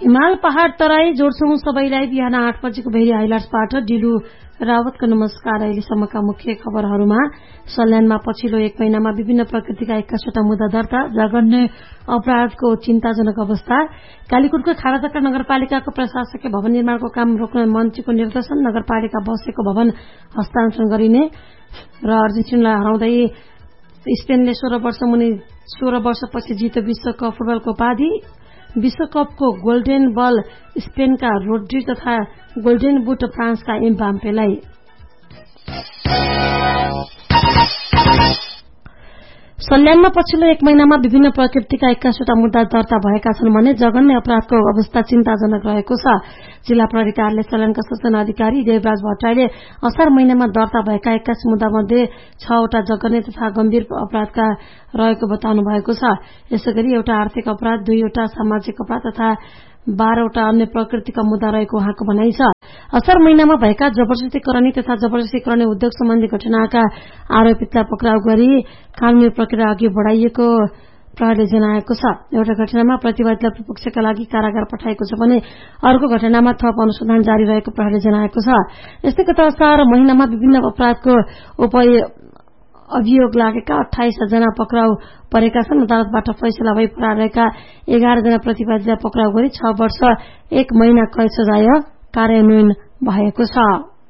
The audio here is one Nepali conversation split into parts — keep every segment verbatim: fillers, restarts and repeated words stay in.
हिमाल पहाड़ तराई जोड्छौं सबैलाई बिहान आठ बजेको भेरी हाइलाइट्सबाट डिलु रावतको नमस्कार। अहिलेसम्मका मुख्य खबरहरूमा सल्यानमा पछिल्लो एक महिनामा विभिन्न प्रकृतिका एक्काइसवटा मुद्दा दर्ता, जघन्य अपराधको चिन्ताजनक अवस्था, कालीकोटको खाडाचक्र नगरपालिकाको प्रशासकीय भवन निर्माणको काम रोक्न मन्त्रीको निर्देशन, नगरपालिका बसेको भवन हस्तान्तरण गरिने र अर्जेन्टिनालाई हराउँदै स्पेनले सोह्र वर्ष मुनि सोह्र वर्षपछि जित्यो विश्वकप फुटबलको उपाधि, विश्वकपको गोल्डेन बल स्पेनका रोड्री तथा गोल्डेन बुट फ्रान्सका एम्बापेलाई। सल्यानमा पछिल्लो एक महिनामा विभिन्न प्रकृतिका एक्काइसवटा मुद्दा दर्ता भएका छन् भने जघन्य अपराधको अवस्था चिन्ताजनक रहेको छ। जिल्ला प्रहरी कार्यालय सल्यानका सूचना अधिकारी देवराज भट्टराईले असार महिनामा दर्ता भएका एक्काइस मुद्दा मध्ये छवटा जघन्य तथा गम्भीर अपराधका रहेको बताउनु भएको छ। यसैगरी एउटा आर्थिक अपराध, दुईवटा सामाजिक अपराध तथा बाह्रवटा अन्य प्रकृतिका मुद्दा रहेको उहाँको भनाइ छ। असार महिनामा भएका जबरजस्ती करणी तथा जबरजस्ती करणी उद्योग सम्बन्धी घटनाका आरोपितलाई पक्राउ गरी कानूनी प्रक्रिया अघि बढ़ाइएको प्रहरीले जनाएको छ। एउटा घटनामा प्रतिवादीलाई विपक्षका लागि कारागार पठाएको छ भने अर्को घटनामा थप अनुसन्धान जारी रहेको प्रहरीले जनाएको छ। यस्तै गत असार महिनामा विभिन्न अपराधको अभियोग लागेका अठाइस जना पक्राउ परेका छन्। अदालतबाट फैसला भई फरार रहेका एघार जना प्रतिवादीलाई पक्राउ गरी छ वर्ष एक महिना कैद सजाय कार्यान्वयन भएको छ।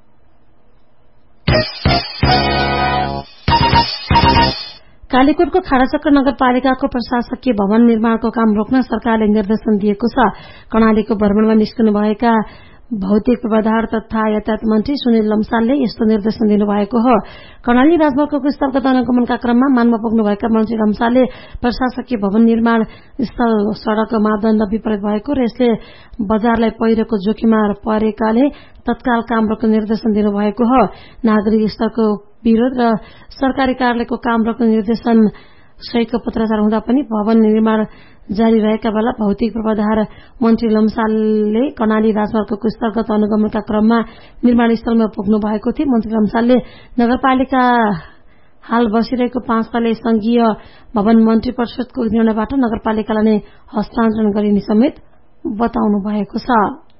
कालीकोटको खाडाचक्र नगरपालिकाको प्रशासकीय भवन निर्माणको काम रोक्न सरकारले निर्देशन दिएको छ। कर्णालीको भ्रमणमा निस्कनुभएका भौतिक पूर्वाधार तथा यातायात मन्त्री सुनिल लम्सालले यस्तो निर्देशन दिनुभएको हो। कर्णाली राजमार्गको स्थलगत अनुगमनका क्रममा मानमा पुग्नुभएका मन्त्री लम्सालले प्रशासकीय भवन निर्माण स्थल सड़क मापदण्ड विपरीत भएको र यसले बजारलाई पहिरोको जोखिममा परेकाले तत्काल काम रोक्ने निर्देशन दिनुभएको हो। नागरिक स्तरको विरोध र सरकारी कार्यालयको काम रोक्ने निर्देशन सहितको पत्राचार हुँदा पनि भवन निर्माण जारी रहेका बेला भौतिक पूर्वाधार मन्त्री लम्सालले कर्णाली राजमार्गको स्थलगत अनुगमनका क्रममा निर्माण स्थलमा पुग्नु भएको थियो। मन्त्री लम्सालले नगरपालिका हाल बसिरहेको पाँच तले संघीय भवन मन्त्री परिषदको निर्णयबाट नगरपालिकालाई नै हस्तान्तरण गरिने समेत बताउनु भएको छ।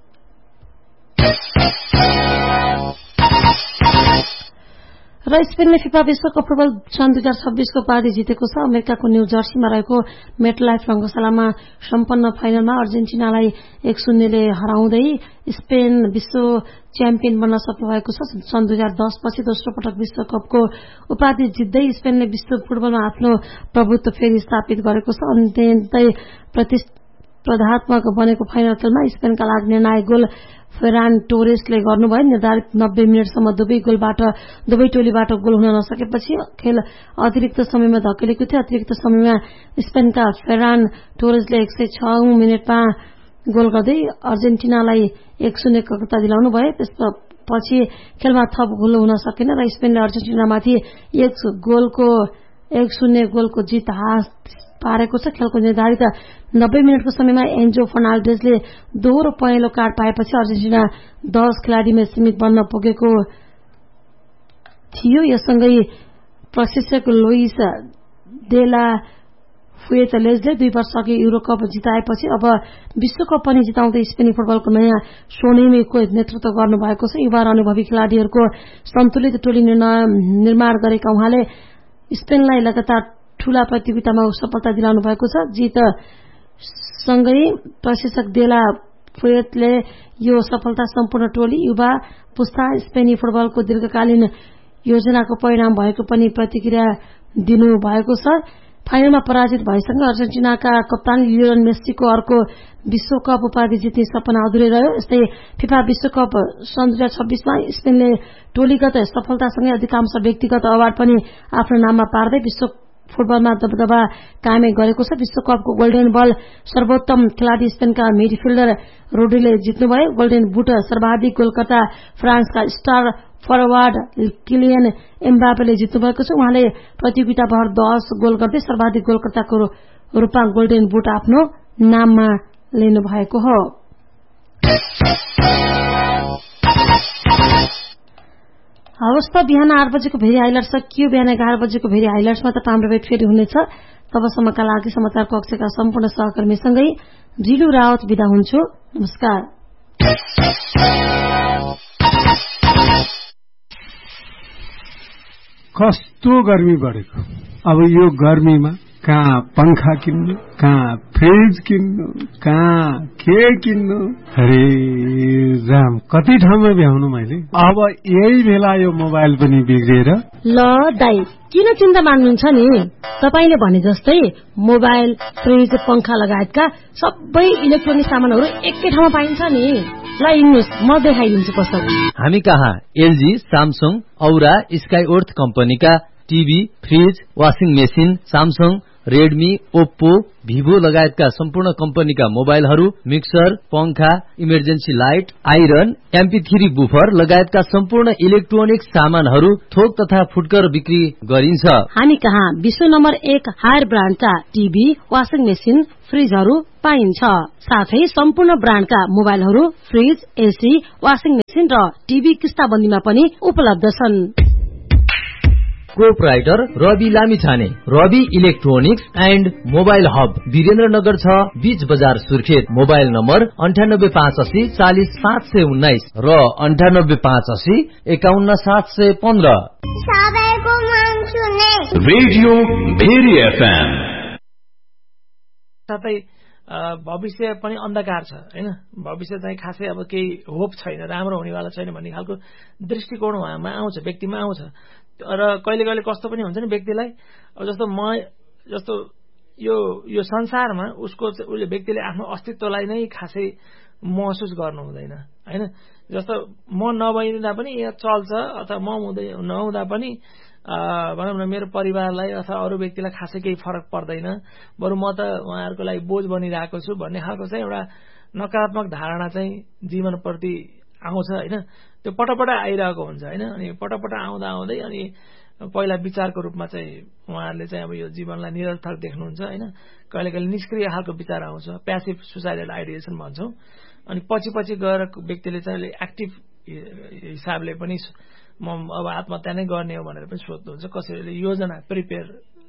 र स्पेनले फिफा विश्वकप फुटबल सन् दुई हजार छब्बीसको उपाधि जितेको छ। अमेरिकाको न्यू जर्सीमा रहेको मेटलाइफ रंगशालामा सम्पन्न फाइनलमा अर्जेन्टिनालाई एक शून्यले हराउँदै स्पेन विश्व च्याम्पियन बन्न सफल भएको छ। सन् दुई हजार दस पछि दोस्रो पटक विश्वकपको उपाधि जित्दै स्पेनले विश्व फुटबलमा आफ्नो प्रभुत्व फेरि स्थापित गरेको छ। अत्यन्तै प्रतिस्पर्धात्मक बनेको फाइनल खेलमा स्पेनका लागि निर्णायक गोल फेरान टोरेसले गर्नुभयो। निर्धारित नब्बे मिनटसम्म दुवै गोलबाट दुवै टोलीबाट गोल हुन नसकेपछि खेल अतिरिक्त समयमा धकेलेको थियो। अतिरिक्त समयमा स्पेनका फेरान टोरेसले एक सय छ मिनटमा गोल गर्दै अर्जेन्टिनालाई एक शून्यको अग्रता दिलाउनु भयो। त्यसपछि खेलमा थप गोल हुन सकेन र स्पेनले अर्जेन्टिनामाथि एक गोलको एक शून्य गोलको जित हात पारेको छ। खेलको निर्धारित नब्बे मिनटको समयमा एन्जो फर्नान्डेजले दोहोरो पहेँलो कार्ड पाएपछि अर्जेन्टिना दस खेलाडीमा सीमित बन्न पुगेको थियो। यससँगै प्रशिक्षक लुइस डेला फुएतलेजले दुई वर्ष अघि युरोकप जिताएपछि अब विश्वकप पनि जिताउँदै स्पेनी फुटबलको नयाँ स्वर्णिमको नेतृत्व गर्नुभएको छ। युवा र अनुभवी खेलाड़ीहरूको सन्तुलित टोली निर्माण गरेका उहाँले स्पेनलाई लगातार ठूला प्रतियोगितामा सफलता दिलाउनु भएको छ। जित सँगै प्रशिक्षक डेला फुएतले यो सफलता सम्पूर्ण टोली युवा पुस्ता स्पेनी फुटबलको दीर्घकालीन योजनाको परिणाम भएको पनि प्रतिक्रिया दिनु भएको छ। फाइनलमा पराजित भएसँगै अर्जेन्टिनाका कप्तान लियोनल मेस्सीको अर्को विश्वकप उपाधि जित्ने सपना अधुरै रह्यो। यस्तै फिफा विश्वकप सन् दुई हजार छब्बीसमा स्पेनले टोलीगत सफलतासँगै अधिकांश व्यक्तिगत अवार्ड पनि आफ्नो नाममा पार्दै विश्व फुटबलमा दबदबा कायम गरेको छ। विश्वकपको गोल्डेन बल सर्वोत्तम खेलाड़ी स्पेनका मिडफिल्डर रोड्रीले जित्नुभयो। गोल्डेन बुट सर्वाधिक गोलकर्ता फ्रान्सका स्टार फरवार्ड किलियन एम्बापेले जित्नुभएको छ। उहाँले प्रतियोगिताभर दस गोल गर्दै सर्वाधिक गोलकर्ताको रूपमा गोल्डेन बुट आफ्नो नाममा लिनु भएको हो। हवस् त बिहान आठ बजेको भेरी हाइलाइट्स सकियो। बिहान एघार बजेको भेरी हाइलाइट्समा त हाम्रो भेट फेरि हुनेछ। तबसम्मका लागि समाचार कक्षका सम्पूर्ण सहकर्मीसँगै जिलु रावत बिदा हुन्छु। नमस्कार। कस्तो गर्मी बढेको, अब यो गर्मीमा कहाँ पंखा किन्नु, कहाँ फ्रिज किन्नु, कहाँ के किन्नु, अरे राम कति ठाउँमा भ्याउनु मैले। अब यही बेला यो मोबाइल पनि बिग्रेर। ल दाइ किन चिन्ता मान्नुहुन्छ नि, तपाईले भने जस्तै मोबाइल, फ्रिज, पंखा लगायतका सबै इलेक्ट्रोनिक सामानहरू एकै ठाउँमा पाइन्छ नि। ल हिँड्नुस्, म देखाइदिन्छु पसल। हामी कहाँ एलजी, सामसङ, औरा, स्काइओर्थ कम्पनीका TV, fridge, washing machine, Samsung, Redmi, Oppo, Vivo लगायतका सम्पूर्ण कम्पनीका मोबाइलहरू, मिक्सर, पंखा, emergency light, iron, MP three buffer लगायतका सम्पूर्ण इलेक्ट्रोनिक सामानहरू थोक तथा फुटकर बिक्री गरिन्छ। हामी कहाँ विश्व नम्बर एक हायर ब्रान्डका टिभी, वाशिङ मेसिन, फ्रिजहरू पाइन्छ। साथै सम्पूर्ण ब्रान्डका मोबाइलहरू, फ्रिज, एसी, वाशिङ मेसिन र टिभी किस्ताबन्दीमा पनि उपलब्ध छन्। Proprietor Rabi Lamichhane, Rabi electronics and mobile hub, Birendranagar छ, बीच बजार सुर्खेत। मोबाइल नम्बर अन्ठानब्बे पाँच असी चालिस पाँच सय उन्नाइस र अन्ठानब्बे पाँच असी एकाउन्न सात सय पन्ध्र। Radio very FM. साथै भविष्य पनि अन्धकार छ हैन, भविष्य चाहिँ खासै अब केही होप छैन, राम्रो हुनेवाला छैन भन्ने खालको दृष्टिकोण उहाँमा आउँछ, व्यक्तिमा आउँछ। र कहिले कहिले कस्तो पनि हुन्छ नि व्यक्तिलाई, अब जस्तो म जस्तो यो यो संसारमा उसको उसले व्यक्तिले आफ्नो अस्तित्वलाई नै खासै महसुस गर्नु हुँदैन हैन। जस्तो म नभइदिँदा पनि यहाँ चल्छ, अथवा म हुँदै नहुँदा पनि भनौँ न मेरो परिवारलाई अथवा अरू व्यक्तिलाई खासै केही फरक पर्दैन, बरु म त उहाँहरूको लागि बोझ बनिरहेको छु भन्ने खालको चाहिँ एउटा नकारात्मक धारणा चाहिँ जीवनप्रति आउँछ हैन। त्यो पटपट आइरहेको हुन्छ हैन। अनि पटपट आउँदा आउँदै अनि पहिला विचारको रूपमा चाहिँ उहाँहरूले चाहिँ अब यो जीवनलाई निरर्थक देख्नुहुन्छ हैन। कहिले कहिले निष्क्रिय खालको विचार आउँछ, प्यासिभ सुसाइडल आइडिएसन भन्छौँ। अनि पछि पछि गएर व्यक्तिले चाहिँ एक्टिभ हिसाबले पनि म अब आत्महत्या नै गर्ने हो भनेर पनि सोध्नुहुन्छ। कसैले योजना प्रिपेयर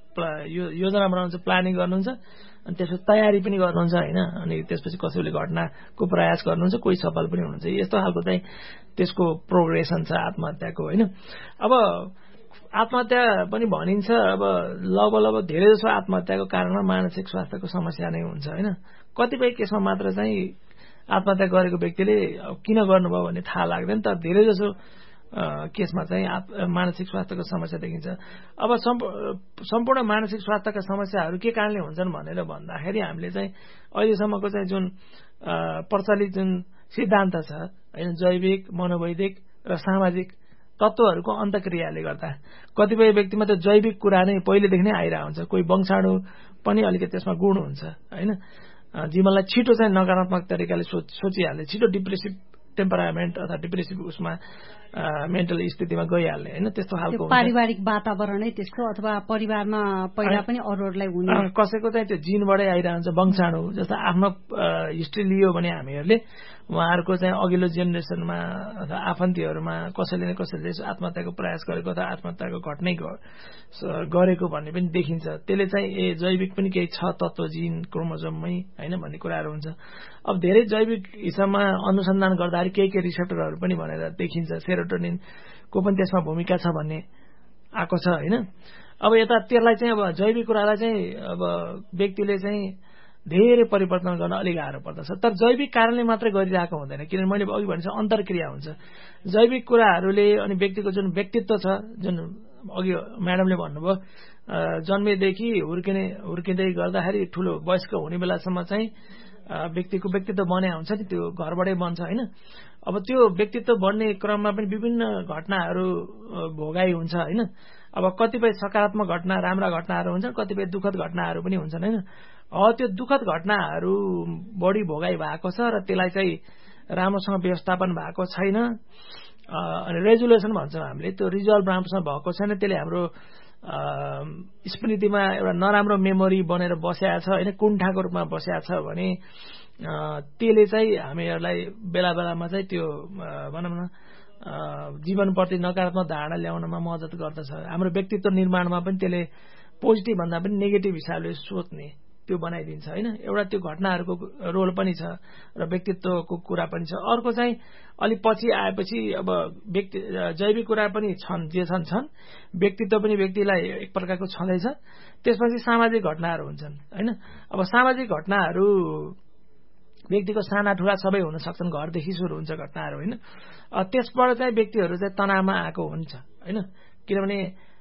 योजना बनाउनुहुन्छ, प्लानिङ गर्नुहुन्छ, अनि त्यसपछि तयारी पनि गर्नुहुन्छ हैन। अनि त्यसपछि कसैले घटनाको प्रयास गर्नुहुन्छ, कोही सफल पनि हुनुहुन्छ। यस्तो खालको चाहिँ त्यसको प्रोग्रेसन छ आत्महत्याको हैन। अब आत्महत्या पनि भनिन्छ, अब लगभग लगभग धेरै जसो आत्महत्याको कारणमा मानसिक स्वास्थ्यको समस्या नै हुन्छ हैन। कतिपय केसमा मात्र चाहिँ आत्महत्या गरेको व्यक्तिले किन गर्नुभयो भन्ने थाहा लाग्दैन, तर धेरै जसो केसमा चाहिँ मानसिक स्वास्थ्यको समस्या देखिन्छ। अब सम्पूर्ण मानसिक स्वास्थ्यका समस्याहरू के कारणले हुन्छन् भनेर भन्दाखेरि हामीले चाहिँ अहिलेसम्मको चाहिँ जुन प्रचलित जुन सिद्धान्त छ हैन, जैविक, मनोवैदिक र सामाजिक तत्त्वहरूको अन्तक्रियाले गर्दा कतिपय व्यक्तिमा त्यो जैविक कुरा नै पहिलेदेखि नै आइरहेको हुन्छ। कोही वंशाणु पनि अलिकति त्यसमा गुण हुन्छ हैन। जीवनलाई छिटो चाहिँ नकारात्मक तरिकाले सोचिहाल्ने, छिटो डिप्रेसिभ टेम्परामेन्ट अथवा डिप्रेसिभ उसमा मेन्टल स्थितिमा गइहाल्ने हैन। त्यस्तो खालको पारिवारिक वातावरणै त्यस्तो, अथवा परिवारमा पहिला पनि अरूहरूलाई हुने, कसैको चाहिँ त्यो जिनबाटै आइरहन्छ वंशाणु। जस्तो आफ्नो हिस्ट्री लियो भने हामीहरूले उहाँहरूको चाहिँ अघिल्लो जेनेरेसनमा अथवा आफन्तीहरूमा कसैले न कसैले आत्महत्याको प्रयास गरेको अथवा आत्महत्याको घटनै गरेको भन्ने पनि देखिन्छ। त्यसले चाहिँ ए जैविक पनि केही छ तत्त्व जिन क्रोमोजोममै हैन भन्ने कुराहरू हुन्छ। अब धेरै जैविक हिसाबमा अनुसन्धान गर्दाखेरि केही केही रिसेप्टरहरू पनि भनेर देखिन्छ, सेरोटोनिनको पनि त्यसमा भूमिका छ भन्ने आएको छ हैन। अब यता त्यसलाई चाहिँ अब जैविक कुरालाई चाहिँ अब व्यक्तिले चाहिँ धेरै परिवर्तन गर्न अलिक गाह्रो पर्दछ। तर जैविक कारणले मात्रै गरिरहेको हुँदैन, किनभने मैले अघि भनेको अन्तर्क्रिया हुन्छ जैविक कुराहरूले। अनि व्यक्तिको जुन व्यक्तित्व छ, जुन अघि म्याडमले भन्नुभयो जन्मेदेखि हुर्किने हुर्किँदै गर्दाखेरि ठुलो वयस्क हुने बेलासम्म चाहिँ व्यक्तिको व्यक्तित्व बने हुन्छ नि, त्यो घरबाटै बन्छ हैन। अब त्यो व्यक्तित्व बन्ने क्रममा पनि विभिन्न घटनाहरू भोगाई हुन्छ हैन। अब कतिपय सकारात्मक घटना, राम्रा घटनाहरू हुन्छन्, कतिपय दुःखद घटनाहरू पनि हुन्छन् हैन। अब त्यो दुःखद घटनाहरू बढी भोगाई भएको छ र त्यसलाई चाहिँ राम्रोसँग व्यवस्थापन भएको छैन। अनि रेजुलेसन भन्छौँ हामीले, त्यो रिजल्भ राम्रोसँग भएको छैन। त्यसले हाम्रो स्मृतिमा एउटा नराम्रो मेमोरी बनेर बसेको छ हैन, कुण्ठाको रूपमा बसेको छ भने त्यसले चाहिँ हामीहरूलाई बेला बेलामा चाहिँ त्यो भनौँ न जीवनप्रति नकारात्मक धारणा ल्याउनमा मद्दत गर्दछ। हाम्रो व्यक्तित्व निर्माणमा पनि त्यसले पोजिटिभ भन्दा पनि नेगेटिभ हिसाबले सोच्ने त्यो बनाइदिन्छ होइन। एउटा त्यो घटनाहरूको रोल पनि छ र व्यक्तित्वको कुरा पनि छ। अर्को चाहिँ अलि पछि आएपछि अब व्यक्ति जैविक कुरा पनि छन्, जे छन् छन्, व्यक्तित्व पनि व्यक्तिलाई एक प्रकारको छँदैछ। त्यसपछि सामाजिक घटनाहरू हुन्छन् होइन। अब सामाजिक घटनाहरू व्यक्तिको साना ठुला सबै हुन सक्छन्, घरदेखि सुरु हुन्छ घटनाहरू होइन। त्यसबाट चाहिँ व्यक्तिहरू चाहिँ तनावमा आएको हुन्छ होइन। किनभने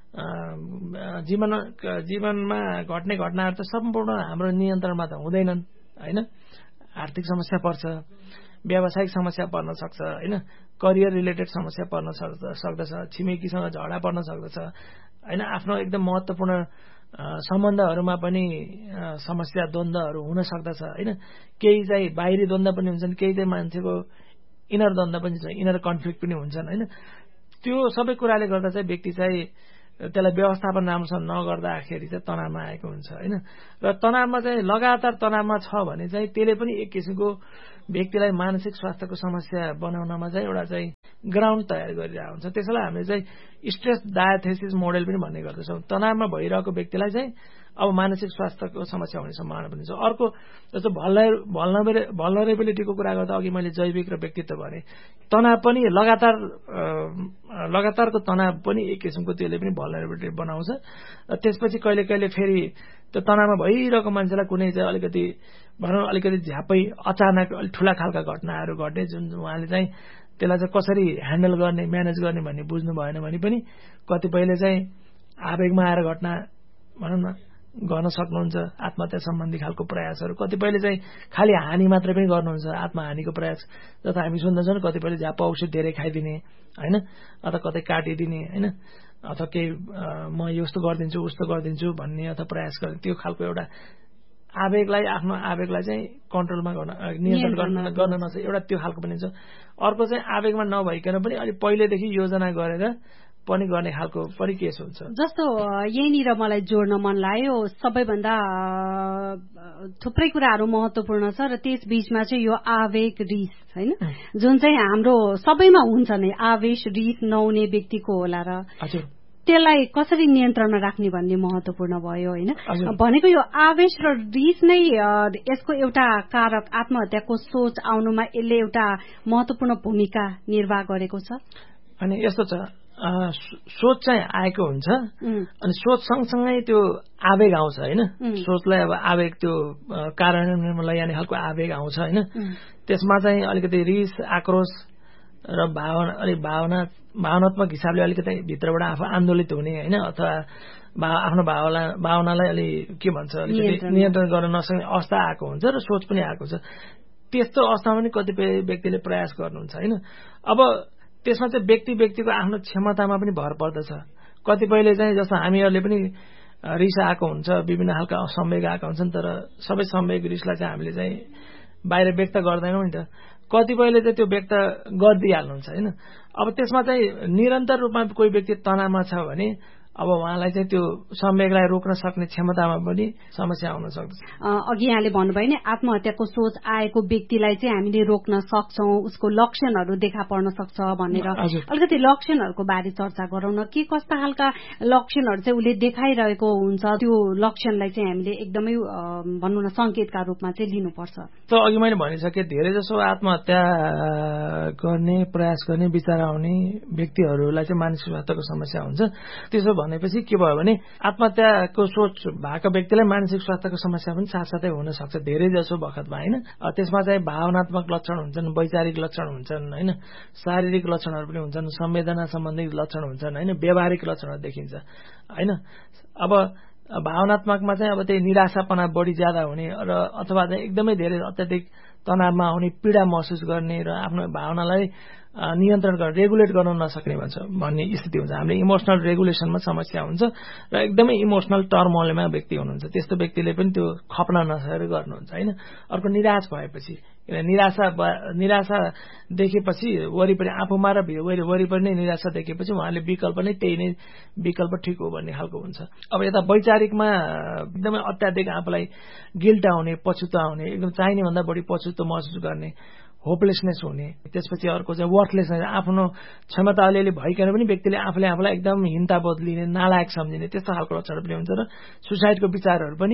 जीवन जीवनमा घट्ने घटनाहरू त सम्पूर्ण हाम्रो नियन्त्रणमा त हुँदैनन् होइन। आर्थिक समस्या पर्छ, व्यावसायिक समस्या पर्न सक्छ होइन, करियर रिलेटेड समस्या पर्न सक्दछ, छिमेकीसँग झगडा पर्न सक्दछ होइन, आफ्नो एकदम महत्त्वपूर्ण सम्बन्धहरूमा पनि समस्या द्वन्द्वहरू हुन सक्दछ होइन। केही चाहिँ बाहिरी द्वन्द्व पनि हुन्छन्, केही चाहिँ मान्छेको इनर द्वन्द्व पनि छ, इनर कन्फ्लिक्ट पनि हुन्छन् होइन। त्यो सबै कुराले गर्दा चाहिँ व्यक्ति चाहिँ त्यसलाई व्यवस्थापन राम्रोसँग नगर्दाखेरि चाहिँ तनावमा आएको हुन्छ होइन। र तनावमा चाहिँ लगातार तनावमा छ भने चाहिँ त्यसले पनि एक किसिमको व्यक्तिलाई मानसिक स्वास्थ्यको समस्या बनाउनमा चाहिँ एउटा चाहिँ ग्राउन्ड तयार गरिरहेको हुन्छ। त्यसैलाई हामीले चाहिँ स्ट्रेस डायथेसिस मोडेल पनि भन्ने गर्दछौँ। तनावमा भइरहेको व्यक्तिलाई चाहिँ अब मानसिक स्वास्थ्यको समस्या हुने सम्भावना पनि छ। अर्को जस्तो भल्नरे भल्नरेबिलिटीको कुरा गर्दा अघि मैले जैविक र व्यक्तित्व भने, तनाव पनि लगातार लगातारको तनाव पनि एक किसिमको त्यसले पनि भल्नरेबिलिटी बनाउँछ। र त्यसपछि कहिले कहिले फेरि त्यो तनावमा भइरहेको मान्छेलाई कुनै चाहिँ अलिकति भनौँ अलिकति झ्यापै अचानक अलिक ठुला खालका घटनाहरू घट्ने, जुन उहाँले चाहिँ त्यसलाई चाहिँ कसरी ह्यान्डल गर्ने, म्यानेज गर्ने भन्ने बुझ्नु भएन भने पनि कतिपयले चाहिँ आवेगमा आएर घटना भनौँ न गर्न सक्नुहुन्छ, आत्महत्या सम्बन्धी खालको प्रयासहरू। कतिपयले चाहिँ खालि हानि मात्रै पनि गर्नुहुन्छ, आत्महानिको प्रयास, जता हामी सुन्दैछौँ कतिपयले झ्याप औषध धेरै खाइदिने होइन, अथवा कतै काटिदिने होइन, अथवा केही म यस्तो गरिदिन्छु उस्तो गरिदिन्छु भन्ने अथवा प्रयास गर्ने, त्यो खालको एउटा आवेगलाई आफ्नो आवेगलाई चाहिँ कन्ट्रोलमा गर्न नियन्त्रण गर्न गर्न नसक्ने एउटा त्यो खालको पनि छ। अर्को चाहिँ आवेगमा नभइकन पनि अलिक पहिलेदेखि योजना गरेर पनि गर्ने खालको पनि केस हुन्छ। जस्तो यहीँनिर मलाई जोड्न मन लाग्यो, सबैभन्दा थुप्रै कुराहरू महत्त्वपूर्ण छ र त्यस बीचमा चाहिँ यो आवेग रिस होइन, जुन चाहिँ हाम्रो सबैमा हुन्छ नै, आवेश रिस नहुने व्यक्तिको होला र त्यसलाई कसरी नियन्त्रणमा राख्ने भन्ने महत्त्वपूर्ण भयो होइन। भनेको यो आवेश र रिस नै यसको एउटा कारक, आत्महत्याको सोच आउनुमा यसले एउटा महत्त्वपूर्ण भूमिका निर्वाह गरेको छ। अनि यस्तो छ, सोच चाहिँ आएको हुन्छ अनि सोच सँगसँगै त्यो आवेग आउँछ होइन। सोचलाई अब आवेग त्यो कार्यान्वयनमा लैजाने खालको आवेग आउँछ होइन। त्यसमा चाहिँ अलिकति रिस, आक्रोश र भावना अलिक भावना भावनात्मक हिसाबले अलिकति भित्रबाट आफू आन्दोलित हुने होइन, अथवा आफ्नो भावना भावनालाई अलि के भन्छ अलिकति नियन्त्रण गर्न नसक्ने अवस्था आएको हुन्छ र सोच पनि आएको छ। त्यस्तो अवस्थामा पनि कतिपय व्यक्तिले प्रयास गर्नुहुन्छ होइन। अब त्यसमा चाहिँ व्यक्ति व्यक्तिको आफ्नो क्षमतामा पनि भर पर्दछ। कतिपयले चाहिँ जस्तो हामीहरूले पनि रिस आएको हुन्छ, विभिन्न खालका संवेग आएका हुन्छन्, तर सबै संवेग रिसलाई चाहिँ हामीले चाहिँ बाहिर व्यक्त गर्दैनौँ नि त। कतिपयले चाहिँ त्यो व्यक्त गरिदिइहाल्नुहुन्छ होइन। अब त्यसमा चाहिँ निरन्तर रूपमा कोही व्यक्ति तनावमा छ भने अब उहाँलाई चाहिँ त्यो संवेगलाई रोक्न सक्ने क्षमतामा पनि समस्या आउन सक्छ। अघि यहाँले भन्नुभयो नि आत्महत्याको सोच आएको व्यक्तिलाई चाहिँ हामीले रोक्न सक्छौं, उसको लक्षणहरू देखा पर्न सक्छ भनेर अलिकति लक्षणहरूको बारे चर्चा गरौँ न। के कस्ता खालका लक्षणहरू चाहिँ उसले देखाइरहेको हुन्छ, त्यो लक्षणलाई चाहिँ हामीले एकदमै भनौँ न संकेतका रूपमा चाहिँ लिनुपर्छ। त अघि मैले भनिसके धेरै जसो आत्महत्या गर्ने प्रयास गर्ने विचार आउने व्यक्तिहरूलाई चाहिँ मानसिक स्वास्थ्यको समस्या हुन्छ। त्यसो भनेपछि के भयो भने आत्महत्याको सोच भएको व्यक्तिलाई मानसिक स्वास्थ्यको समस्या पनि साथसाथै हुन सक्छ धेरै जसो बखतमा होइन। त्यसमा चाहिँ भावनात्मक लक्षण हुन्छन्, वैचारिक लक्षण हुन्छन् होइन, शारीरिक लक्षणहरू पनि हुन्छन्, संवेदना सम्बन्धी लक्षण हुन्छन् होइन, व्यावहारिक लक्षणहरू देखिन्छ होइन। अब भावनात्मकमा चाहिँ अब त्यही निराशापना बढी ज्यादा हुने र अथवा चाहिँ एकदमै धेरै अत्याधिक तनावमा आउने, पीडा महसुस गर्ने र आफ्नो भावनालाई नियन्त्रण गर्न रेगुलेट गर्न नसक्ने भन्छ भन्ने स्थिति हुन्छ। हामीले इमोसनल रेगुलेसनमा समस्या हुन्छ र एकदमै इमोसनल टर्मोलमा व्यक्ति हुनुहुन्छ, त्यस्तो व्यक्तिले पनि त्यो खप्न नसकेर गर्नुहुन्छ होइन। अर्को निराश भएपछि, निराशा निराशा देखेपछि वरिपरि आफूमा र वरिपरि नै निराशा देखेपछि उहाँले विकल्प नै त्यही नै विकल्प ठिक हो भन्ने खालको हुन्छ। अब यता वैचारिकमा एकदमै अत्याधिक आफूलाई गिल्ट आउने, पछुतो आउने, एकदम चाहिने भन्दा बढी पछुतो महसुस गर्ने, होपलेसनेस हुने। त्यसपछि अर्को चाहिँ वर्थलेसनेस, आफ्नो क्षमता अलिअलि भइकन पनि व्यक्तिले आफूले आफूलाई एकदम हिन्ता बदलिने, नालायक सम्झिने, त्यस्तो खालको लक्षण पनि हुन्छ र सुसाइडको विचारहरू पनि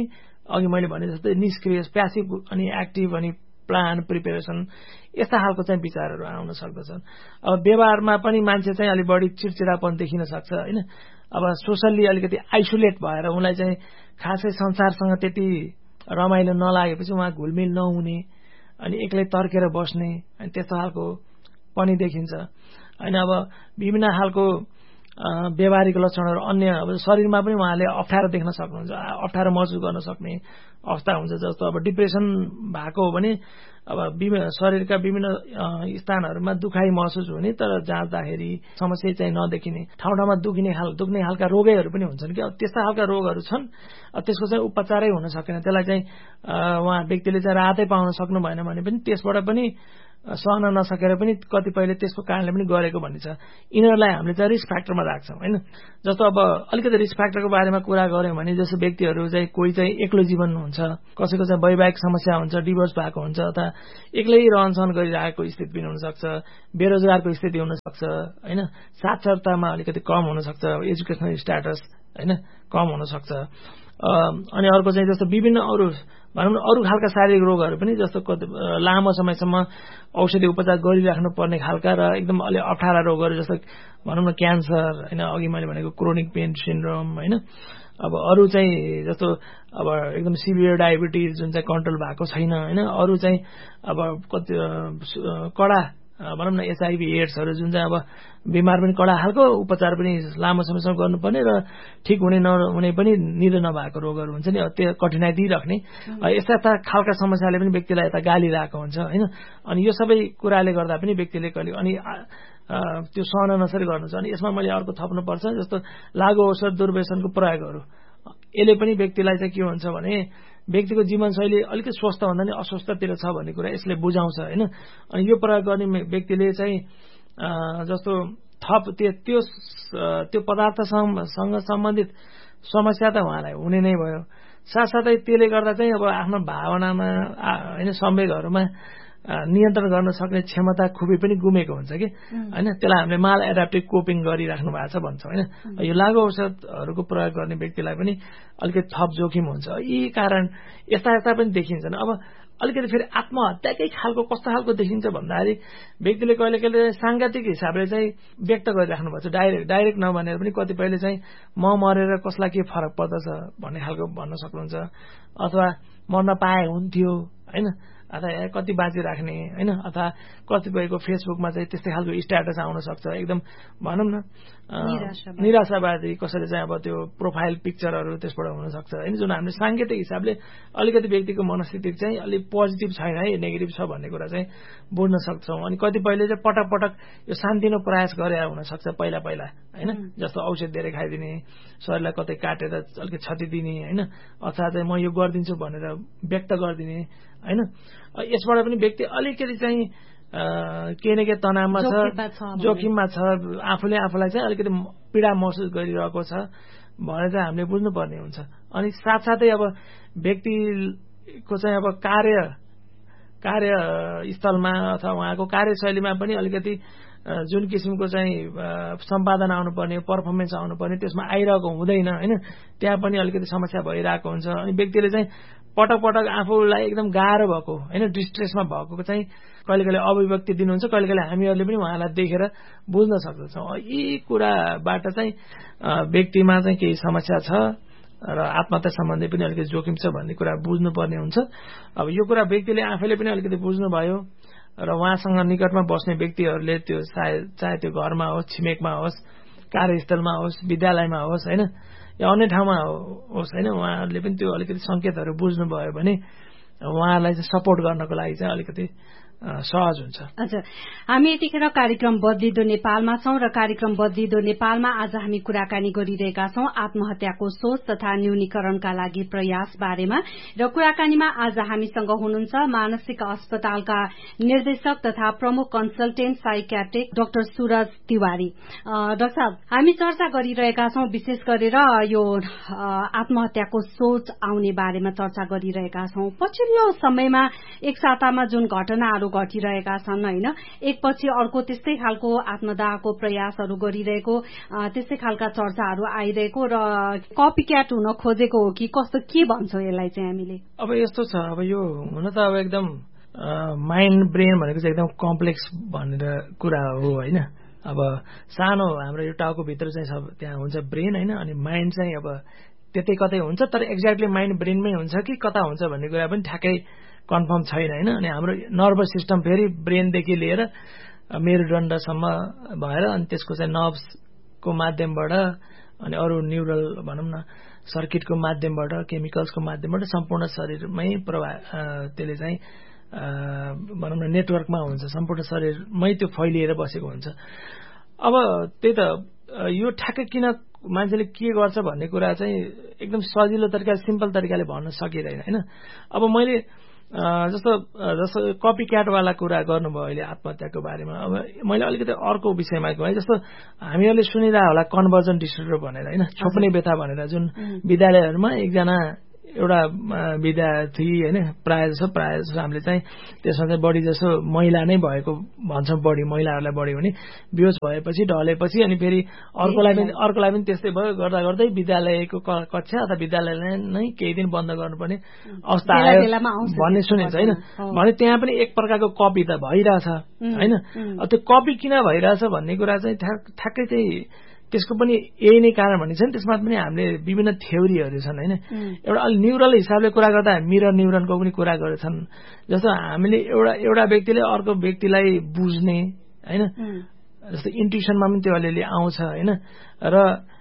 अघि मैले भने जस्तै निष्क्रिय प्यासिभ अनि एक्टिभ अनि प्लान प्रिपेरेसन यस्ता खालको चाहिँ विचारहरू आउन सक्दछन्। अब व्यवहारमा पनि मान्छे चाहिँ अलिक बढी चिडचिडापन देखिन सक्छ होइन। अब सोसल्ली अलिकति आइसोलेट भएर उनलाई चाहिँ खासै संसारसँग त्यति रमाइलो नलागेपछि उहाँ घुलमिल नहुने अनि एक्लै तर्केर बस्ने अनि त्यस्तो खालको पनि देखिन्छ होइन। अब विभिन्न खालको व्यावहारिक लक्षणहरू अन्य अब शरीरमा पनि उहाँले अप्ठ्यारो देख्न सक्नुहुन्छ, अप्ठ्यारो महसुस गर्न सक्ने अवस्था हुन्छ। जस्तो अब डिप्रेसन भएको हो भने अब विभिन्न शरीरका विभिन्न स्थानहरूमा दुखाइ महसुस हुने तर जाँच्दाखेरि समस्या चाहिँ नदेखिने, ठाउँ ठाउँमा दुखिने खाल दुख्ने खालका रोगहरू पनि हुन्छन् कि त्यस्ता खालका रोगहरू छन्। त्यसको चाहिँ उपचारै हुन सकेन, त्यसलाई चाहिँ उहाँ व्यक्तिले चाहिँ राहतै पाउन सक्नु भएन भने पनि त्यसबाट पनि सहन नसकेर पनि कतिपयले त्यसको कारणले पनि गरेको भन्ने छ। यिनीहरूलाई हामीले चाहिँ रिस्क फ्याक्टरमा राख्छौँ होइन। जस्तो अब अलिकति रिस्क फ्याक्टरको बारेमा कुरा गऱ्यौँ भने जस्तो व्यक्तिहरू चाहिँ कोही चाहिँ एक्लो जीवन हुन्छ, कसैको चाहिँ वैवाहिक समस्या हुन्छ, डिभोर्स भएको हुन्छ अथवा एक्लै रहनसहन गरिरहेको स्थिति पनि हुनसक्छ, बेरोजगारको स्थिति हुनसक्छ होइन, साक्षरतामा अलिकति कम हुनसक्छ, एजुकेसनल स्ट्याटस होइन कम हुनसक्छ। अनि अर्को चाहिँ जस्तो विभिन्न अरू भनौँ न अरू खालका शारीरिक रोगहरू पनि जस्तो लामो समयसम्म औषधि उपचार गरिराख्नु पर्ने खालका र एकदम अलि अप्ठ्यारा रोगहरू जस्तो भनौँ न क्यान्सर होइन, अघि मैले भनेको क्रोनिक पेन सिन्ड्रोम होइन। अब अरू चाहिँ जस्तो अब एकदम सिभियर डायबिटिज जुन चाहिँ कन्ट्रोल भएको छैन होइन, अरू चाहिँ अब कति कडा भनौँ न एचआइभी एड्सहरू जुन चाहिँ अब बिमार पनि कडा खालको उपचार पनि लामो समयसम्म गर्नुपर्ने र ठिक हुने नहुने पनि निधो नभएको रोगहरू हुन्छ नि, त्यो कठिनाइ दिइराख्ने यस्ता यस्ता खालका समस्याले पनि व्यक्तिलाई यता गालिरहेको हुन्छ होइन। अनि यो सबै कुराले गर्दा पनि व्यक्तिले कहिले अनि त्यो सहन नसरी गर्नुहुन्छ। अनि यसमा मैले अर्को थप्नुपर्छ जस्तो लागु औषध दुर्व्यसनको प्रयोगहरू, यसले पनि व्यक्तिलाई चाहिँ के हुन्छ भने व्यक्तिको जीवनशैली अलिकति स्वस्थ भन्दा नि अस्वस्थतिर छ भन्ने कुरा यसले बुझाउँछ होइन। अनि यो प्रयोग गर्ने व्यक्तिले चाहिँ जस्तो थप त्यो त्यो त्यो पदार्थसँग सम्बन्धित समस्या त उहाँलाई हुने नै भयो, साथसाथै त्यसले गर्दा चाहिँ अब आफ्नो भावनामा होइन संवेगहरूमा नियन्त्रण गर्न सक्ने क्षमता खुबै पनि गुमेको हुन्छ कि होइन। त्यसलाई हामीले माल एडाप्टिभ कोपिङ गरिराख्नु भएको छ भन्छौँ होइन। यो लागु औषधहरूको प्रयोग गर्ने व्यक्तिलाई पनि अलिकति थप जोखिम हुन्छ। यी कारण यस्ता यस्ता पनि देखिन्छन्। अब अलिकति फेरि आत्महत्याकै खालको कस्तो खालको देखिन्छ भन्दाखेरि व्यक्तिले कहिले कहिले साङ्घातिक हिसाबले चाहिँ व्यक्त गरिराख्नुपर्छ, डाइरेक्ट डाइरेक्ट नभनेर पनि कतिपयले चाहिँ म मरेर कसलाई के फरक पर्दछ भन्ने खालको भन्न सक्नुहुन्छ, अथवा मर्न पाए हुन्थ्यो होइन, अथवा कति बाँचिराख्ने होइन, अथवा कतिपयको फेसबुकमा चाहिँ त्यस्तै खालको स्ट्याटस आउन सक्छ एकदम भनौँ न निराशावादी, कसैले चाहिँ अब त्यो प्रोफाइल पिक्चरहरू त्यसबाट हुनसक्छ होइन, जुन हामीले साङ्केतिक हिसाबले अलिकति व्यक्तिको मनस्थिति चाहिँ अलिक पोजिटिभ छैन है, नेगेटिभ छ भन्ने कुरा चाहिँ बुझ्न सक्छौँ। अनि कतिपयले चाहिँ पटक पटक यो शान्तिनो प्रयास गरे हुनसक्छ पहिला पहिला होइन, जस्तो औषध धेरै खाइदिने, शरीरलाई कतै काटेर अलिकति क्षति दिने होइन, अथवा चाहिँ म यो गरिदिन्छु भनेर व्यक्त गरिदिने होइन। यसबाट पनि व्यक्ति अलिकति चाहिँ केही न केही तनावमा छ, जोखिममा छ, आफूले आफूलाई चाहिँ अलिकति पीडा महसुस गरिरहेको छ भनेर चाहिँ हामीले बुझ्नुपर्ने हुन्छ। अनि साथसाथै अब व्यक्तिको चाहिँ अब कार्य कार्यस्थलमा अथवा उहाँको कार्यशैलीमा पनि अलिकति जुन किसिमको चाहिँ सम्पादन आउनुपर्ने, पर्फर्मेन्स आउनुपर्ने त्यसमा आइरहेको हुँदैन होइन, त्यहाँ पनि अलिकति समस्या भइरहेको हुन्छ। अनि व्यक्तिले चाहिँ पटक पटक आफूलाई एकदम गाह्रो भएको होइन, डिस्ट्रेसमा भएको चाहिँ कहिले कहिले अभिव्यक्ति दिनुहुन्छ, कहिले कहिले हामीहरूले पनि उहाँलाई देखेर बुझ्न सक्दछौँ। यी कुराबाट चाहिँ व्यक्तिमा चाहिँ केही समस्या छ र आत्महत्या सम्बन्धी पनि अलिकति जोखिम छ भन्ने कुरा बुझ्नुपर्ने हुन्छ। अब यो कुरा व्यक्तिले आफैले पनि अलिकति बुझ्नुभयो र उहाँसँग निकटमा बस्ने व्यक्तिहरूले त्यो सायद चाहे त्यो घरमा होस्, छिमेकमा होस्, कार्यस्थलमा होस्, विद्यालयमा होस् होइन, या अन्य ठाउँमा होस् होइन, उहाँहरूले पनि त्यो अलिकति सङ्केतहरू बुझ्नुभयो भने उहाँलाई चाहिँ सपोर्ट गर्नको लागि चाहिँ अलिकति सहज हुन्छ। हजुर, हामी यतिखेर कार्यक्रम बदलिदो नेपालमा छौं र कार्यक्रम बदलिदो नेपालमा आज हामी कुराकानी गरिरहेका छौं आत्महत्याको सोच तथा न्यूनीकरणका लागि प्रयास बारेमा। र कुराकानीमा आज हामीसँग हुनुहुन्छ मानसिक अस्पतालका निर्देशक तथा प्रमुख consultant psychiatric doctor Suraj Tiwari. Doctor साहब, हामी चर्चा गरिरहेका छौं विशेष गरेर यो आत्महत्याको सोच आउने बारेमा चर्चा गरिरहेका छौं। पछिल्लो समयमा एक सातामा जुन घटनाहरू घटिरहेका छन् होइन एकपछि अर्को त्यस्तै खालको आत्मदाहको प्रयासहरू गरिरहेको त्यस्तै खालका चर्चाहरू आइरहेको र कपी क्याट हुन खोजेको हो कि कस्तो के भन्छौ यसलाई चाहिँ हामीले अब यस्तो छ अब यो हुन त अब एकदम माइन्ड ब्रेन भनेको चाहिँ एकदम कम्प्लेक्स भनेर कुरा हो होइन अब सानो हाम्रो यो टाउकोभित्र चाहिँ सब त्यहाँ हुन्छ ब्रेन होइन अनि माइन्ड चाहिँ अब त्यतै कतै हुन्छ तर एक्ज्याक्टली माइन्ड ब्रेनमै हुन्छ कि कता हुन्छ भन्ने कुरा पनि ठ्याक्कै कन्फर्म छैन होइन अनि हाम्रो नर्भस सिस्टम फेरि ब्रेनदेखि लिएर मेरुदण्डसम्म भएर अनि त्यसको चाहिँ नर्भ्सको माध्यमबाट अनि अरू न्युरल भनौँ न सर्किटको माध्यमबाट केमिकल्सको माध्यमबाट सम्पूर्ण शरीरमै प्रभाव त्यसले चाहिँ भनौँ न नेटवर्कमा हुन्छ सम्पूर्ण शरीरमै त्यो फैलिएर बसेको हुन्छ अब त्यही त यो ठ्याक्कै किन मान्छेले के गर्छ भन्ने कुरा चाहिँ एकदम सजिलो तरिकाले सिम्पल तरिकाले भन्न सकिँदैन होइन अब मैले जस्तो जस्तो कपी क्याटवाला कुरा गर्नुभयो अहिले आत्महत्याको बारेमा अब मैले अलिकति अर्को विषयमा गएँ जस्तो हामीहरूले सुनिरह होला कन्भर्जन डिसअर्डर भनेर होइन छोप्ने व्यथा भनेर जुन विद्यालयहरूमा एकजना एउटा विद्यार्थी होइन प्रायः जसो प्रायः जसो हामीले चाहिँ त्यसमा चाहिँ बढी जसो महिला नै भएको भन्छौँ बढी महिलाहरूलाई बढी भने बेहोस भएपछि ढलेपछि अनि फेरि अर्कोलाई पनि अर्कोलाई पनि त्यस्तै भयो गर्दा गर्दै विद्यालयको कक्षा अथवा विद्यालयलाई नै केही दिन बन्द गर्नुपर्ने अवस्था आयो भन्ने सुनिन्छ होइन भने त्यहाँ पनि एक प्रकारको कपी त भइरहेछ होइन अब त्यो कपी किन भइरहेछ भन्ने कुरा चाहिँ ठ्याक्कै चाहिँ त्यसको पनि यही नै कारण भन्ने छ नि त्यसमा पनि हामीले विभिन्न थ्योरीहरू छन् होइन एउटा अलि न्युरल हिसाबले कुरा गर्दा मिरर न्युरोनको पनि कुरा गरेछन् जस्तो हामीले एउटा एउटा व्यक्तिले अर्को व्यक्तिलाई बुझ्ने होइन जस्तो इन्ट्युसनमा पनि त्यो अलिअलि आउँछ होइन र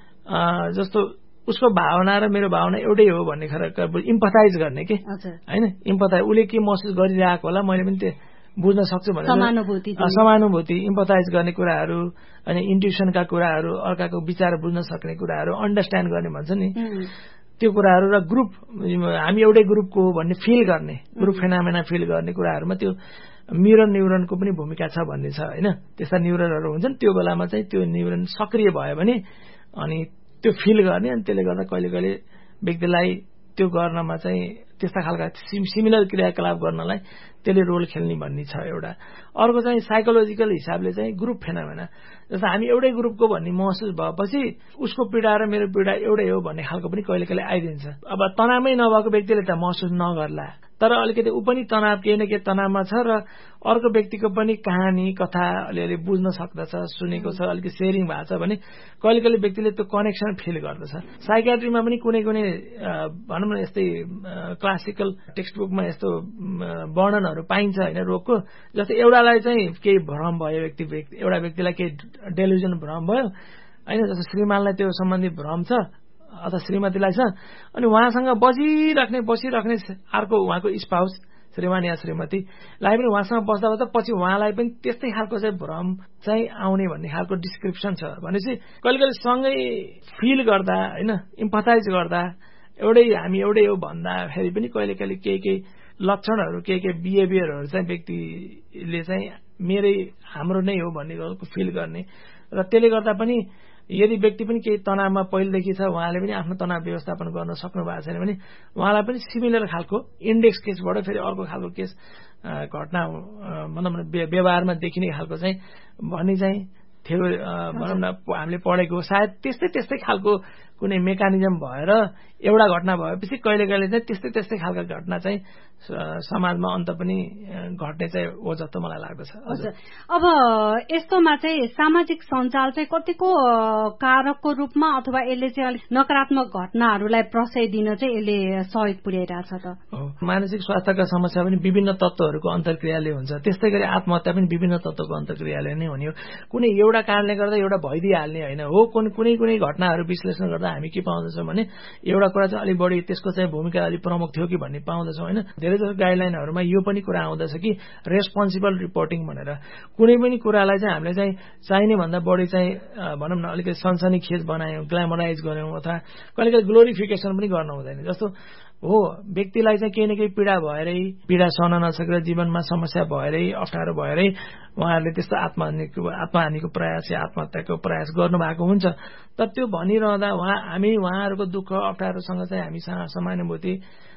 जस्तो उसको भावना र मेरो भावना एउटै हो भन्ने खालको इम्पथाइज गर्ने के होइन इम्पथाइज उसले के महसुस गरिरहेको होला मैले पनि त्यो बुझ्न सक्छु भनेर समानुभूति इम्पथाइज गर्ने कुराहरू अनि इन्ट्युसनका कुराहरू अर्काको विचार बुझ्न सक्ने कुराहरू अन्डरस्ट्यान्ड गर्ने भन्छ नि त्यो कुराहरू र ग्रुप हामी एउटै ग्रुपको हो भन्ने फिल गर्ने ग्रुप फेनामेना फिल गर्ने कुराहरूमा त्यो मिरर न्युरोनको पनि भूमिका छ भन्ने छ होइन त्यस्ता न्युरोनहरू हुन्छन् त्यो बेलामा चाहिँ त्यो न्युरोन सक्रिय भयो भने अनि त्यो फिल गर्ने अनि त्यसले गर्दा कहिले कहिले व्यक्तिलाई त्यो गर्नमा चाहिँ त्यस्ता खालका सिमिलर क्रियाकलाप गर्नलाई त्यसले रोल खेल्ने भन्ने छ एउटा अर्को चाहिँ साइकोलोजिकल हिसाबले चाहिँ ग्रुप फेनामेना जस्तो हामी एउटै ग्रुपको भन्ने महसुस भएपछि उसको पीडा र मेरो पीडा एउटै हो भन्ने खालको पनि कहिले कहिले आइदिन्छ अब तनावमै नभएको व्यक्तिले त महसुस नगर्ला तर अलिकति ऊ पनि तनाव केही न केही तनावमा छ र अर्को व्यक्तिको पनि कहानी कथा अलिअलि बुझ्न सक्दछ सुनेको छ अलिकति सेयरिङ भएको छ भने कहिले कहिले व्यक्तिले त्यो कनेक्सन फिल गर्दछ साइकियाट्रीमा पनि कुनै कुनै भनौँ न यस्तै क्लासिकल टेक्स्ट बुकमा यस्तो वर्णनहरू पाइन्छ होइन रोगको जस्तै एउटालाई चाहिँ केही भ्रम भयो व्यक्ति एउटा व्यक्तिलाई केही डेलुजन भ्रम भयो होइन जस्तो श्रीमानलाई त्यो सम्बन्धी भ्रम छ अथवा श्रीमतीलाई छ अनि उहाँसँग बसिराख्ने बसिराख्ने अर्को उहाँको स्पाउस श्रीमान या श्रीमतीलाई पनि उहाँसँग बस्दा बस्दा पछि उहाँलाई पनि त्यस्तै खालको चाहिँ भ्रम चाहिँ आउने भन्ने खालको डिस्क्रिप्सन छ भनेपछि कहिले कहिले सँगै फिल गर्दा होइन इम्पथाइज गर्दा एउटै हामी एउटै हो भन्दाखेरि पनि कहिले कहिले केही केही लक्षणहरू केही केही बिहेभियरहरू चाहिँ व्यक्तिले चाहिँ मेरै हाम्रो नै हो भन्ने फिल गर्ने र त्यसले गर्दा पनि यदि व्यक्ति पनि केही तनावमा पहिलेदेखि छ उहाँले पनि आफ्नो तनाव व्यवस्थापन गर्न सक्नु भएको छैन भने उहाँलाई पनि सिमिलर खालको इन्डेक्स केसबाट फेरि अर्को खालको केस घटना भनौँ न व्यवहारमा देखिने खालको चाहिँ भन्ने चाहिँ थियो भनौँ न हामीले पढेको सायद त्यस्तै त्यस्तै खालको कुनै मेकानिजम भएर एउटा घटना भएपछि कहिले कहिले चाहिँ त्यस्तै त्यस्तै खालको घटना चाहिँ समाजमा अन्त पनि घट्ने चाहिँ हो जस्तो मलाई लाग्दछ अब यस्तोमा चाहिँ सामाजिक सञ्जाल चाहिँ कतिको कारकको रूपमा अथवा यसले चाहिँ अलिक नकारात्मक घटनाहरूलाई प्रशय दिन चाहिँ यसले सहयोग पुर्याइरहेछ त मानसिक स्वास्थ्यका समस्या पनि विभिन्न तत्त्वहरूको अन्तर्क्रियाले हुन्छ त्यस्तै गरी आत्महत्या पनि विभिन्न तत्त्वको अन्तर्क्रियाले नै हुने हो कुनै एउटा कारणले गर्दा एउटा भइदिइहाल्ने होइन हो कुनै कुनै घटनाहरू विश्लेषण गर्दा हामी के पाउँदछौँ भने एउटा कुरा चाहिँ अलिक बढी त्यसको चाहिँ भूमिका अलिक प्रमुख थियो कि भन्ने पाउँदछौँ होइन धेरै जसो गाइडलाइनहरूमा यो पनि कुरा आउँदछ कि रेस्पोन्सिबल रिपोर्टिङ भनेर कुनै पनि कुरालाई चाहिँ हामीले चाहिँ चाहिने भन्दा बढी चाहिँ भनौँ न अलिकति सनसनीखेज बनायौँ ग्ल्यामराइज गऱ्यौँ अथवा कहिले कहिले ग्लोरिफिकेसन पनि गर्न हुँदैन जस्तो हो व्यक्तिलाई चाहिँ केही न केही पीडा भएरै पीडा सहन नसकेर जीवनमा समस्या भएरै अप्ठ्यारो भएरै उहाँहरूले त्यस्तो आत्महानिको आत्महानिको प्रयास या आत्महत्याको प्रयास गर्नुभएको हुन्छ तर त्यो भनिरहँदा उहाँ हामी उहाँहरूको दुःख अप्ठ्यारोसँग चाहिँ हामीसँग समानुभूति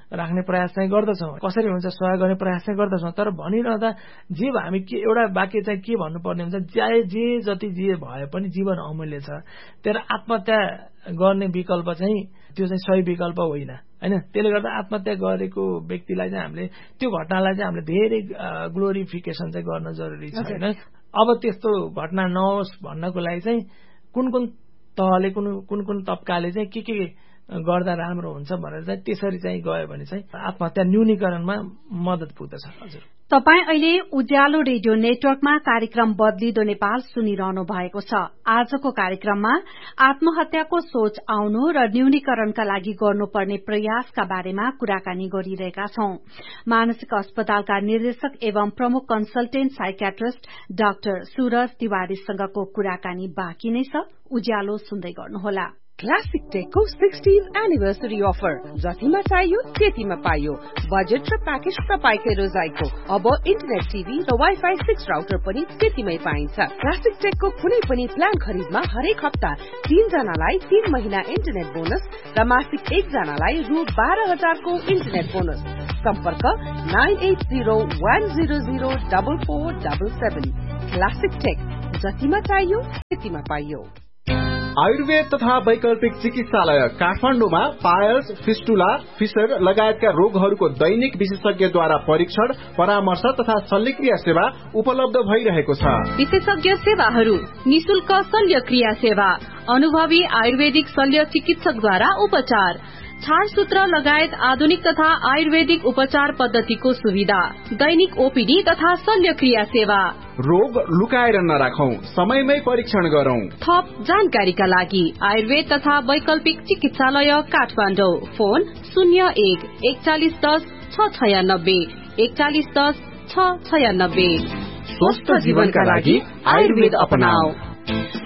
राख्ने प्रयास चाहिँ गर्दछौँ, कसरी हुन्छ सहयोग गर्ने प्रयास चाहिँ गर्दछौँ। तर भनिरहँदा जे हामी के एउटा वाक्य चाहिँ के भन्नुपर्ने हुन्छ, चाहे जे जति जे भए पनि जीवन अमूल्य छ, तर आत्महत्या गर्ने विकल्प चाहिँ त्यो चाहिँ सही विकल्प होइन होइन। त्यसले गर्दा आत्महत्या गरेको व्यक्तिलाई चाहिँ हामीले त्यो घटनालाई चाहिँ हामीले धेरै ग्लोरिफिकेसन चाहिँ गर्न जरुरी छ होइन। अब त्यस्तो घटना नहोस् भन्नको लागि चाहिँ कुन कुन तहले कुन कुन कुन तबकाले चाहिँ के के गर्दा राम्रो हुन्छ भनेर चाहिँ त्यसरी चाहिँ गयो भने चाहिँ आत्महत्या न्यूनीकरणमा मद्दत पुग्दछ। हजुर, तपाई अहिले उज्यालो रेडियो नेटवर्कमा कार्यक्रम बदलिदो नेपाल सुनिरहनु भएको छ। आजको कार्यक्रममा आत्महत्याको सोच आउनु र न्यूनीकरणका लागि गर्नुपर्ने प्रयासका बारेमा कुराकानी गरिरहेका छौं। मानसिक अस्पतालका निर्देशक एवं प्रमुख कन्सल्टेन्ट साइकियाट्रिस्ट डाक्टर सूरज तिवारीसँगको कुराकानी बाँकी नै छ। उज्यालो सुन्दै गर्नुहोला। क्लासिक टेकको सिक्सटीन्थ एनिभर्सरी अफर, जतिमा चाहियो त्यतिमा पाइयो। बजेट र प्याकेज तपाईकै रोजाइको। अब इन्टरनेट टिभी र वाइफाई सिक्स राउटर पनि त्यतिमै पाइन्छ। क्लासिक टेकको कुनै पनि प्लान खरिदमा हरेक हप्ता तीन जनालाई तीन महिना इन्टरनेट बोनस र मासिक एक जनालाई रु बाह्र हजारको इन्टरनेट बोनस। सम्पर्क nine at zero one zero zero double four double seven. Classic take, जतिमा चाहियो त्यतिमा पाइयो। आयुर्वेद तथा वैकल्पिक चिकित्सालय काठमाडौँमा पायल्स, फिस्टुला, फिसर लगायतका रोगहरूको दैनिक विशेषज्ञद्वारा परीक्षण, परामर्श तथा शल्यक्रिया सेवा उपलब्ध भइरहेको छ। विशेषज्ञ सेवाहरू: निशुल्क शल्यक्रिया सेवा, अनुभवी आयुर्वेदिक शल्य चिकित्सकद्वारा उपचार, छारसूत्र लगायत आधुनिक तथा आयुर्वेदिक उपचार पद्धतिको सुविधा, दैनिक ओपीडी तथा शल्यक्रिया सेवा। रोग लुकाएर नराखौं, समयमै परीक्षण गरौं। थप जानकारीका लागि आयुर्वेद तथा वैकल्पिक चिकित्सालय काठमाडौँ। फोन शून्य एक एकचालिस दस छ छयानब्बे एकचालिस दस छ छयानब्बे। स्वस्थ जीवनका लागि आयुर्वेद अपनाऊ।